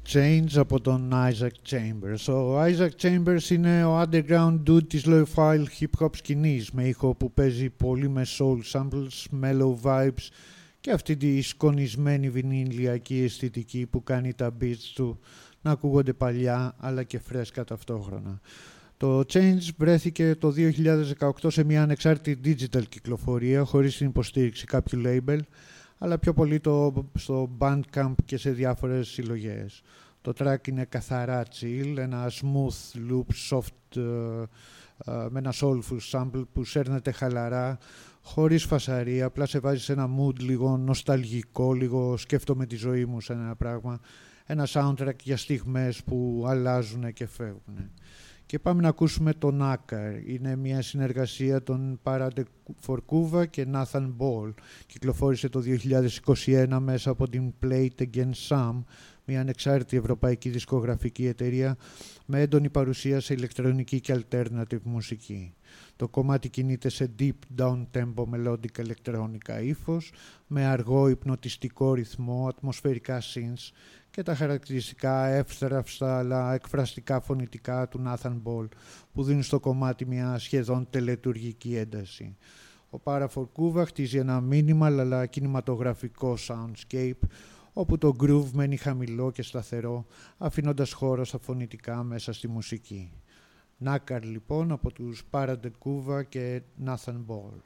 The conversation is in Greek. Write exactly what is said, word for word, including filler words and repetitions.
Change από τον Isaac Chambers. Ο Isaac Chambers είναι ο underground dude της low-fi hip-hop σκηνής, με ήχο που παίζει πολύ με soul samples, mellow vibes και αυτή τη σκονισμένη βινιλιακή αισθητική που κάνει τα beats του να ακούγονται παλιά αλλά και φρέσκα ταυτόχρονα. Το Change βρέθηκε το δύο χιλιάδες δεκαοκτώ σε μια ανεξάρτητη digital κυκλοφορία χωρίς την υποστήριξη κάποιου label, αλλά πιο πολύ το, στο Bandcamp και σε διάφορες συλλογές. Το track είναι καθαρά chill, ένα smooth loop, soft, uh, uh, με ένα soulful sample που σέρνεται χαλαρά, χωρίς φασαρία, απλά σε βάζει σε ένα mood λίγο νοσταλγικό, λίγο σκέφτομαι τη ζωή μου σε ένα πράγμα, ένα soundtrack για στιγμές που αλλάζουν και φεύγουν. Και πάμε να ακούσουμε τον Nakar. Είναι μια συνεργασία των Parade Forkuva και Nathan Ball. Κυκλοφόρησε το δύο χιλιάδες είκοσι ένα μέσα από την Play It Again Sam, μια ανεξάρτητη ευρωπαϊκή δισκογραφική εταιρεία με έντονη παρουσία σε ηλεκτρονική και alternative μουσική. Το κομμάτι κινείται σε deep down-tempo melodic ηλεκτρονικά ύφος, με αργό υπνοτιστικό ρυθμό, ατμοσφαιρικά synths και τα χαρακτηριστικά εύθραυστα αλλά εκφραστικά φωνητικά του Nathan Ball που δίνουν στο κομμάτι μια σχεδόν τελετουργική ένταση. Ο Para Forkuva χτίζει ένα minimal αλλά κινηματογραφικό soundscape όπου το groove μένει χαμηλό και σταθερό, αφήνοντας χώρο στα φωνητικά μέσα στη μουσική. Nakar λοιπόν από τους Para Forkuva και Nathan Ball.